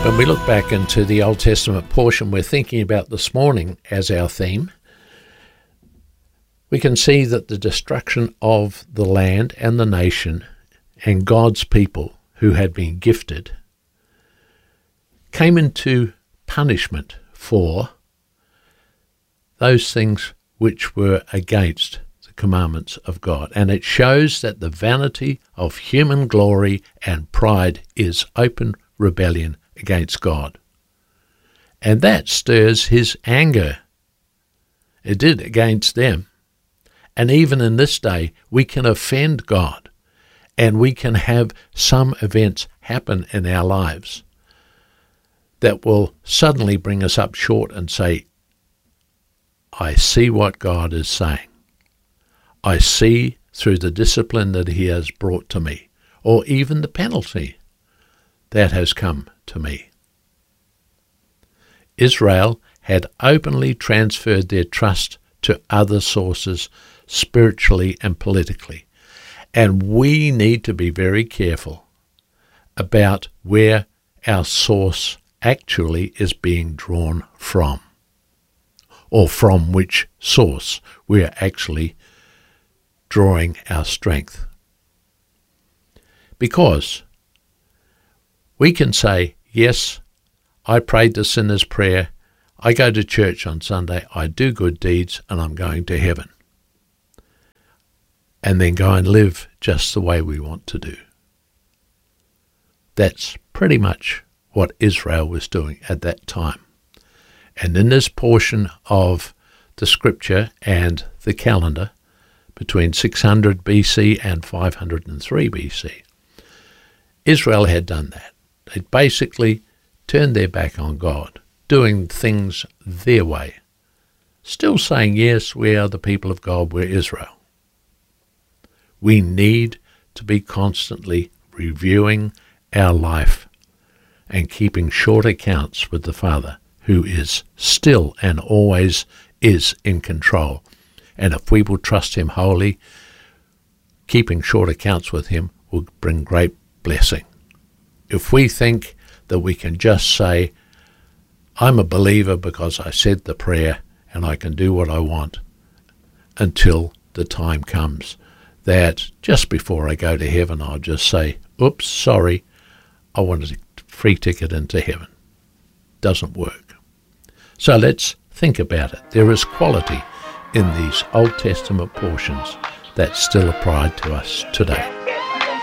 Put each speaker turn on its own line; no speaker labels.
When we look back into the Old Testament portion we're thinking about this morning as our theme, we can see that the destruction of the land and the nation and God's people who had been gifted came into punishment for those things which were against the commandments of God. And it shows that the vanity of human glory and pride is open rebellion against God. And that stirs his anger. It did against them. And even in this day, we can offend God, and we can have some events happen in our lives that will suddenly bring us up short and say, I see what God is saying. I see through the discipline that he has brought to me, or even the penalty that has come to me. Israel had openly transferred their trust to other sources spiritually and politically. And we need to be very careful about where our source actually is being drawn from, or from which source we are actually drawing our strength. Because we can say, yes, I prayed the sinner's prayer, I go to church on Sunday, I do good deeds, and I'm going to heaven. And then go and live just the way we want to do. That's pretty much what Israel was doing at that time. And in this portion of the scripture and the calendar, between 600 BC and 503 BC, Israel had done that. They basically turned their back on God, doing things their way, still saying, yes, we are the people of God, we're Israel. We need to be constantly reviewing our life and keeping short accounts with the Father, who is still and always is in control. And if we will trust him wholly, keeping short accounts with him will bring great blessing. If we think that we can just say, I'm a believer because I said the prayer and I can do what I want until the time comes that just before I go to heaven I'll just say, oops, sorry, I wanted a free ticket into heaven. Doesn't work. So let's think about it. There is quality in these Old Testament portions that still apply to us today.